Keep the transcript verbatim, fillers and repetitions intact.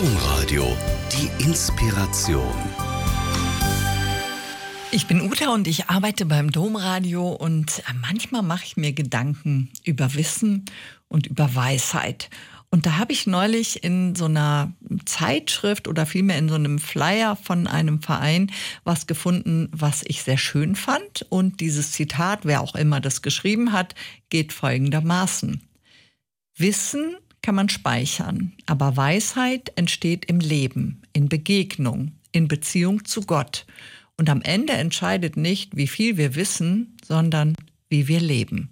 Domradio, die Inspiration. Ich bin Uta und ich arbeite beim Domradio und manchmal mache ich mir Gedanken über Wissen und über Weisheit. Und da habe ich neulich in so einer Zeitschrift oder vielmehr in so einem Flyer von einem Verein was gefunden, was ich sehr schön fand. Und dieses Zitat, wer auch immer das geschrieben hat, geht folgendermaßen: Wissen kann man speichern, aber Weisheit entsteht im Leben, in Begegnung, in Beziehung zu Gott. Und am Ende entscheidet nicht, wie viel wir wissen, sondern wie wir leben.